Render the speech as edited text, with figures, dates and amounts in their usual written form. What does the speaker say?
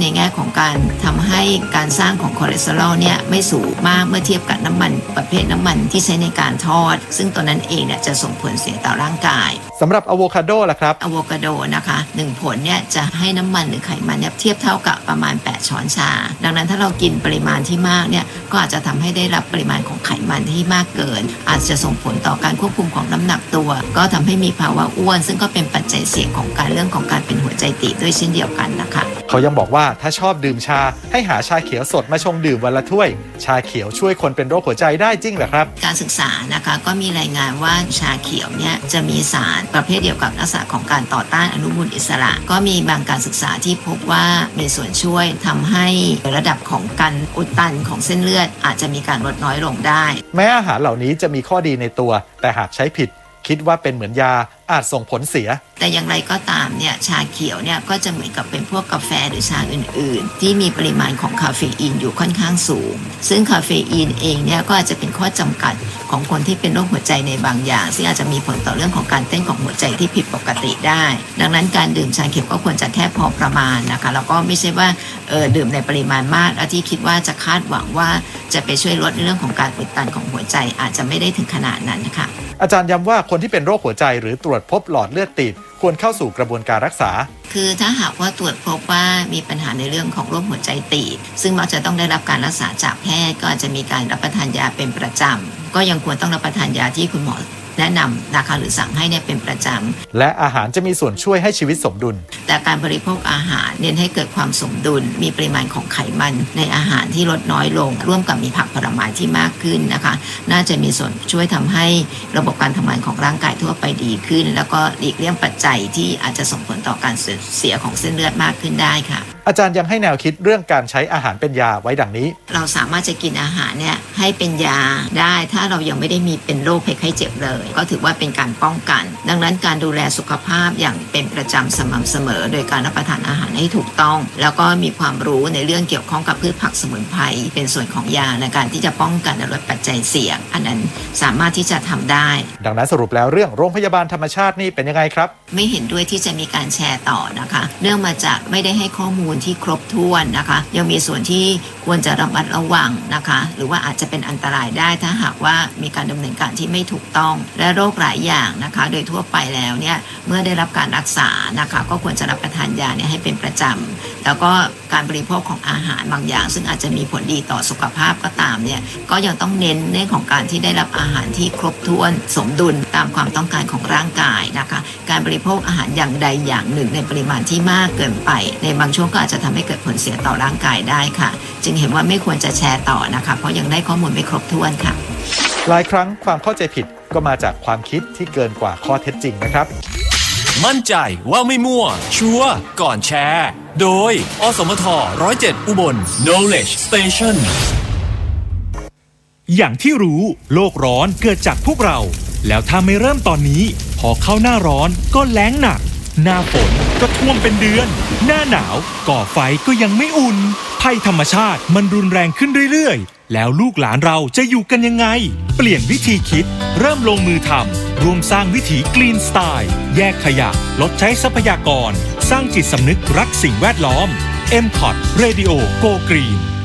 แง่ของการทำให้การสร้างของคอเลสเตอรอลเนี่ยไม่สูงมากเมื่อเทียบกับน้ำมันประเภทน้ำมันที่ใช้ในการทอดซึ่งตัวนั้นเองเนี่ยจะส่งผลเสียต่อร่างกายสำหรับอะโวคาโดล่ะครับอะโวคาโดนะคะ1ผลเนี่ยจะให้น้ำมันหรือไขมันเนี่ยเทียบเท่ากับประมาณ8ช้อนชาดังนั้นถ้าเรากินปริมาณที่มากเนี่ยก็อาจจะทำให้ได้รับปริมาณของไขมันที่มากเกินอาจจะส่งผลต่อการควบคุมของน้ำหนักตัวก็ทำให้มีภาวะอ้วนซึ่งก็เป็นปัจจัยเสี่ยงของการเรื่องของการเป็นหัวใจตีบด้วยเช่นเดียวกันนะคะเขายังบอกว่าถ้าชอบดื่มชาให้หาชาเขียวสดมาชงดื่มวันละถ้วยชาเขียวช่วยคนเป็นโรคหัวใจได้จริงเหรอครับการศึกษานะคะก็มีรายงานว่าชาเขียวเนี่ยจะมีสารประเภทเดียวกับลักษณะของการต่อต้านอนุมูลอิสระก็มีบางการศึกษาที่พบว่ามีส่วนช่วยทำให้ระดับของการอุดตันของเส้นเลือดอาจจะมีการลดน้อยลงได้แม้อาหารเหล่านี้จะมีข้อดีในตัวแต่หากใช้ผิดคิดว่าเป็นเหมือนยาอาจส่งผลเสียแต่อย่างไรก็ตามเนี่ยชาเขียวเนี่ยก็จะเหมือนกับเป็นพวกกาแฟหรือชาอื่นๆที่มีปริมาณของคาเฟอีนอยู่ค่อนข้างสูงซึ่งคาเฟอีนเองเนี่ยก็อาจจะเป็นข้อจำกัดของคนที่เป็นโรคหัวใจในบางอย่างซึ่งอาจจะมีผลต่อเรื่องของการเต้นของหัวใจที่ผิดปกติได้ดังนั้นการดื่มชาเขียวก็ควรจะแค่พอประมาณนะคะแล้วก็ไม่ใช่ว่าดื่มในปริมาณมากแล้วที่คิดว่าจะคาดหวังว่าจะไปช่วยลดในเรื่องของการอุดตันของหัวใจอาจจะไม่ได้ถึงขนาดนั้นค่ะอาจารย์ย้ำว่าคนที่เป็นโรคหัวใจหรือตรวจพบหลอดเลือดตีบควรเข้าสู่กระบวนการรักษาคือถ้าหากว่าตรวจพบว่ามีปัญหาในเรื่องของโรคหัวใจตีบซึ่งมักจะต้องได้รับการรักษาจากแพทย์ก็อาจจะมีการรับประทานยาเป็นประจำก็ยังควรต้องรับประทานยาที่คุณหมอแนะนำนะคะหรือสั่งให้เนี่ยเป็นประจำและอาหารจะมีส่วนช่วยให้ชีวิตสมดุลแต่การบริโภคอาหารเน้นให้เกิดความสมดุลมีปริมาณของไขมันในอาหารที่ลดน้อยลงร่วมกับมีผักผลไม้ที่มากขึ้นนะคะน่าจะมีส่วนช่วยทำให้ระบบการทำงานของร่างกายทั่วไปดีขึ้นแล้วก็หลีกเลี่ยงปัจจัยที่อาจจะส่งผลต่อการเสียของเส้นเลือดมากขึ้นได้ค่ะอาจารย์ยังให้แนวคิดเรื่องการใช้อาหารเป็นยาไว้ดังนี้เราสามารถจะกินอาหารเนี่ยให้เป็นยาได้ถ้าเรายังไม่ได้มีเป็นโรคภัยไข้เจ็บเลยก็ถือว่าเป็นการป้องกันดังนั้นการดูแลสุขภาพอย่างเป็นประจำสม่ำเสมอโดยการรับประทานอาหารให้ถูกต้องแล้วก็มีความรู้ในเรื่องเกี่ยวข้องกับพืชผักสมุนไพรเป็นส่วนของยาในการที่จะป้องกันและลดปัจจัยเสี่ยงอันนั้นสามารถที่จะทำได้ดังนั้นสรุปแล้วเรื่องโรงพยาบาลธรรมชาตินี่เป็นยังไงครับไม่เห็นด้วยที่จะมีการแชร์ต่อนะคะเนื่องมาจากไม่ได้ให้ข้อมูลที่ครบถ้วนนะคะยังมีส่วนที่ควรจะระมัดระวังนะคะหรือว่าอาจจะเป็นอันตรายได้ถ้าหากว่ามีการดำเนินการที่ไม่ถูกต้องและโรคหลายอย่างนะคะโดยทั่วไปแล้วเนี่ยเมื่อได้รับการรักษานะคะก็ควรจะรับประทานยาเนี่ยให้เป็นประจำแล้วก็การบริโภคของอาหารบางอย่างซึ่งอาจจะมีผลดีต่อสุขภาพก็ตามเนี่ยก็ยังต้องเน้นเรื่องของการที่ได้รับอาหารที่ครบถ้วนสมดุลตามความต้องการของร่างกายนะคะการบริโภคอาหารอย่างใดอย่างหนึ่งในปริมาณที่มากเกินไปในบางช่วงก็อาจจะทำให้เกิดผลเสียต่อร่างกายได้ค่ะจึงเห็นว่าไม่ควรจะแชร์ต่อนะคะเพราะยังได้ข้อมูลไม่ครบถ้วนค่ะหลายครั้งความเข้าใจผิดก็มาจากความคิดที่เกินกว่าข้อเท็จจริงนะครับมั่นใจว่าไม่มั่วชัวร์ก่อนแชร์โดยอสมท107อุบล Knowledge Station อย่างที่รู้โลกร้อนเกิดจากพวกเราแล้วถ้าไม่เริ่มตอนนี้พอเข้าหน้าร้อนก็แล้งหนักหน้าฝนก็ท่วมเป็นเดือนหน้าหนาวก่อไฟก็ยังไม่อุ่นภัยธรรมชาติมันรุนแรงขึ้นเรื่อยๆแล้วลูกหลานเราจะอยู่กันยังไงเปลี่ยนวิธีคิดเริ่มลงมือทำรวมสร้างวิถีกรีนสไตล์แยกขยะลดใช้ทรัพยากรสร้างจิตสำนึกรักสิ่งแวดล้อม MCOT Radio Go Green